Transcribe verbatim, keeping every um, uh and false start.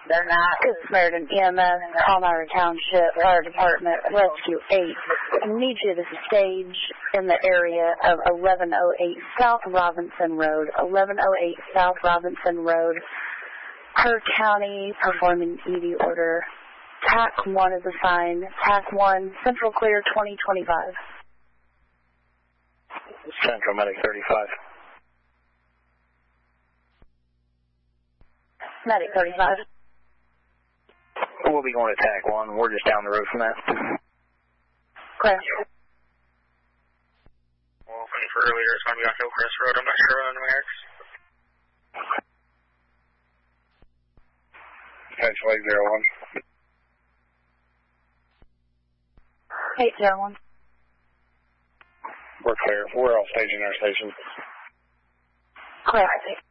They're not. Good Samaritan E M S, Palmyra Township, Fire Department, Rescue eight. I need you to stage in the area of eleven oh eight South Robinson Road, eleven oh eight South Robinson Road, per county, performing E D order. T A C one is assigned. T A C one, Central Clear twenty twenty-five. Central Medic thirty-five. Medic thirty-five. We'll be going to T A C one. We're just down the road from that. Clear. Well, for earlier, it's going to be on Hillcrest Road. I'm not sure on the Max. Potential eight zero one. eight zero one. We're clear. We're all staging our station. Clear.